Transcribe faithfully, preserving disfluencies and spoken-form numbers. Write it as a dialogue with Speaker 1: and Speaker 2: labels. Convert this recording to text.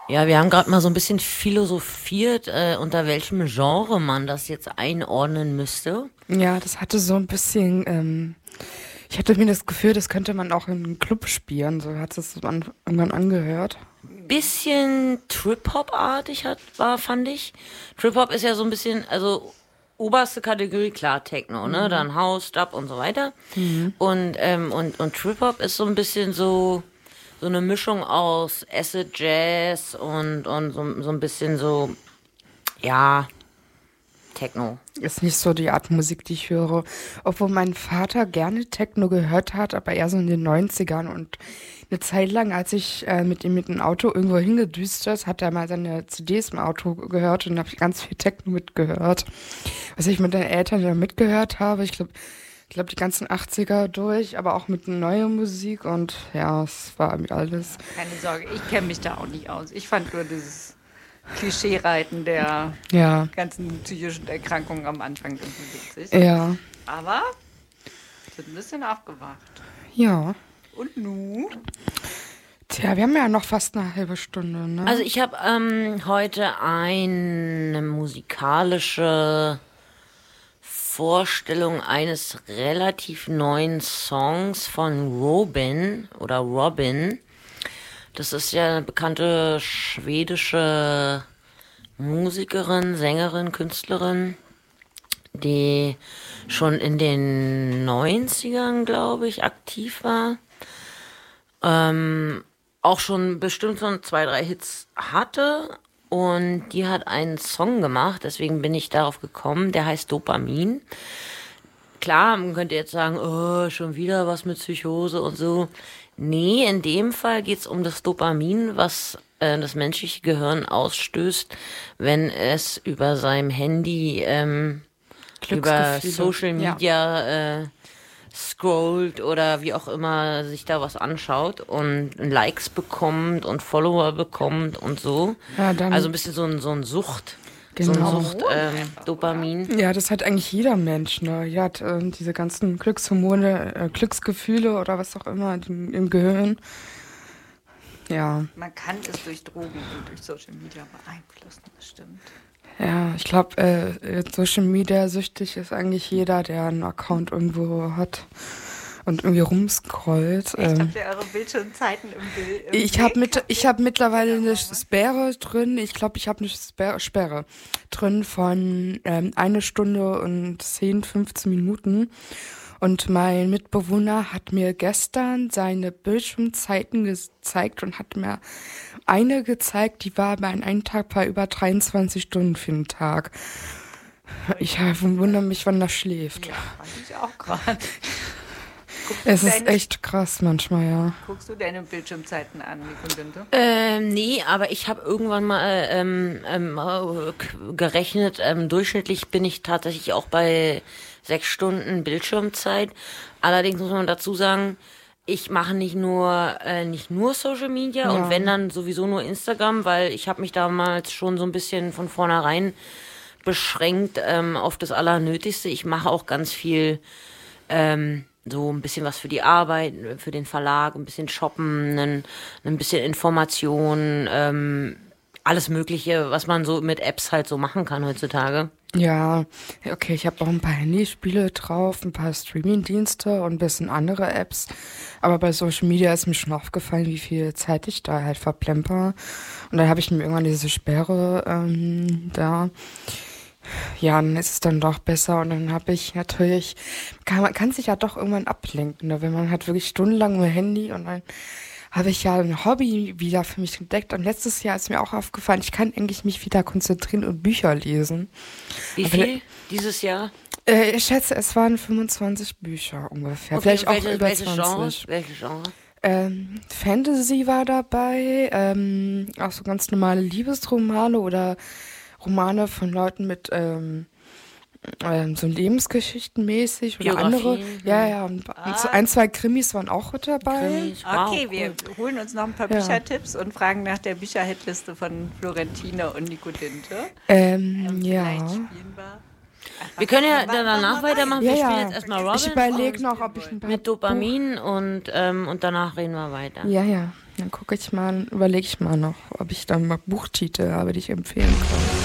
Speaker 1: Ja, wir haben gerade mal so ein bisschen philosophiert, äh, unter welchem Genre man das jetzt einordnen müsste.
Speaker 2: Ja, das hatte so ein bisschen, ähm, ich hatte mir das Gefühl, das könnte man auch in einem Club spielen, so hat es an, irgendwann angehört.
Speaker 1: Bisschen Trip-Hop-artig hat, war, fand ich. Trip-Hop ist ja so ein bisschen, also oberste Kategorie, klar, Techno, ne? Dann House, Dub und so weiter. Und, ähm, und, und Trip-Hop ist so ein bisschen so, so eine Mischung aus Acid Jazz und, und so, so ein bisschen so, ja, Techno.
Speaker 2: Ist nicht so die Art Musik, die ich höre. Obwohl mein Vater gerne Techno gehört hat, aber eher so in den Neunzigern. Und eine Zeit lang, als ich äh, mit ihm mit dem Auto irgendwo hingedüst ist, hat er mal seine C Ds im Auto gehört und habe ich ganz viel Techno mitgehört. Was ich mit den Eltern ja mitgehört habe, ich glaube, ich glaube die ganzen achtziger durch, aber auch mit neuer Musik und ja, es war mir alles.
Speaker 3: Keine Sorge, ich kenne mich da auch nicht aus. Ich fand nur dieses Klischee-Reiten der
Speaker 2: Ja,
Speaker 3: ganzen psychischen Erkrankungen am Anfang irgendwie witzig.
Speaker 2: ja,
Speaker 3: Aber sind ein bisschen aufgewacht.
Speaker 2: ja.
Speaker 3: Und nu?
Speaker 2: Tja, wir haben ja noch fast eine halbe Stunde, ne?
Speaker 1: Also ich habe ähm, heute eine musikalische Vorstellung eines relativ neuen Songs von Robin oder Robin. Das ist ja eine bekannte schwedische Musikerin, Sängerin, Künstlerin, die schon in den neunzigern, glaube ich, aktiv war. Ähm, auch schon bestimmt so zwei, drei Hits hatte. Und die hat einen Song gemacht, deswegen bin ich darauf gekommen, der heißt Dopamin. Klar, man könnte jetzt sagen, oh, schon wieder was mit Psychose und so. Nee, in dem Fall geht's um das Dopamin, was äh, das menschliche Gehirn ausstößt, wenn es über seinem Handy, ähm, über
Speaker 2: Glücksgefühle.
Speaker 1: Social Media äh, scrollt oder wie auch immer sich da was anschaut und Likes bekommt und Follower bekommt und so.
Speaker 2: Ja, dann-
Speaker 1: Also ein bisschen so ein, so ein Sucht,
Speaker 2: Genau.
Speaker 1: so ein Sucht, ähm, Dopamin.
Speaker 2: Ja, das hat eigentlich jeder Mensch, ne? Ja, hat äh, diese ganzen Glückshormone, äh, Glücksgefühle oder was auch immer im, im Gehirn. Ja,
Speaker 3: Man kann es durch Drogen und durch Social Media beeinflussen, das stimmt.
Speaker 2: ja, ich glaube, äh, Social Media süchtig ist eigentlich jeder, der einen Account irgendwo hat und irgendwie rumscrollt.
Speaker 3: Echt,
Speaker 2: Ähm,
Speaker 3: habt ihr eure Bildschirmzeiten im Bild? Im
Speaker 2: ich habe
Speaker 3: Blick?
Speaker 2: mit, ich habe mittlerweile eine Sperre drin. Ich glaube, ich habe eine Sperre, Sperre drin von ähm, eine Stunde und zehn, fünfzehn Minuten. Und mein Mitbewohner hat mir gestern seine Bildschirmzeiten gezeigt und hat mir eine gezeigt, die war bei einem Tag bei über dreiundzwanzig Stunden für den Tag. Ich äh, wundere mich, wann das schläft.
Speaker 3: Ja, fand ich auch gerade.
Speaker 2: Es ist echt krass manchmal, ja.
Speaker 3: Guckst du deine Bildschirmzeiten an, Nico Dünte?
Speaker 1: Ähm, nee, aber ich habe irgendwann mal ähm, ähm, äh, k- gerechnet, ähm, durchschnittlich bin ich tatsächlich auch bei sechs Stunden Bildschirmzeit. Allerdings muss man dazu sagen, ich mache nicht nur äh, nicht nur Social Media
Speaker 2: Ja.
Speaker 1: und wenn dann sowieso nur Instagram, weil ich habe mich damals schon so ein bisschen von vornherein beschränkt ähm, auf das Allernötigste. Ich mache auch ganz viel ähm, so ein bisschen was für die Arbeit, für den Verlag, ein bisschen shoppen, ein, ein bisschen Information, ähm, alles Mögliche, was man so mit Apps halt so machen kann heutzutage.
Speaker 2: Ja, okay, ich habe auch ein paar Handyspiele drauf, ein paar Streaming-Dienste und ein bisschen andere Apps. Aber bei Social Media ist mir schon aufgefallen, wie viel Zeit ich da halt verplemper. Und dann habe ich mir irgendwann diese Sperre ähm, da. Ja, dann ist es dann doch besser und dann habe ich natürlich, kann, man kann sich ja doch irgendwann ablenken, ne? Wenn man halt wirklich stundenlang mit Handy und dann habe ich ja ein Hobby wieder für mich entdeckt und letztes Jahr ist mir auch aufgefallen, ich kann eigentlich mich wieder konzentrieren und Bücher lesen.
Speaker 1: Wie
Speaker 2: Aber
Speaker 1: viel dieses Jahr?
Speaker 2: Äh, ich schätze, es waren fünfundzwanzig Bücher ungefähr,
Speaker 1: Okay,
Speaker 2: vielleicht auch
Speaker 1: welche,
Speaker 2: über
Speaker 1: welches Genre?
Speaker 2: zwanzig.
Speaker 1: Welches Genre?
Speaker 2: Ähm, Fantasy war dabei, ähm, auch so ganz normale Liebesromane oder Romane von Leuten mit ähm, ähm, so Lebensgeschichten mäßig oder andere.
Speaker 1: Biografien,
Speaker 2: Ja, ja, und so ein, zwei Krimis waren auch mit dabei.
Speaker 1: Krimis, wow,
Speaker 3: Okay, wir
Speaker 1: cool.
Speaker 3: holen uns noch ein paar
Speaker 2: Ja.
Speaker 3: Büchertipps und fragen nach der Bücherhitliste von Florentine und Nico Dinte.
Speaker 2: Ähm,
Speaker 3: Vielleicht
Speaker 2: ja.
Speaker 3: spielen wir. einfach
Speaker 1: Wir können ja
Speaker 3: mal-
Speaker 1: danach
Speaker 3: mal rein.
Speaker 1: weitermachen.
Speaker 2: Ja,
Speaker 1: Wir
Speaker 2: ja.
Speaker 1: spielen jetzt erstmal Robin
Speaker 2: Ich überlege noch, ob ich ein paar
Speaker 1: mit Dopamin und, ähm, und danach reden wir weiter.
Speaker 2: Buch- Ja, ja. Dann gucke ich mal, überlege ich mal noch, ob ob ich dann mal Buchtitel habe, die ich empfehlen kann.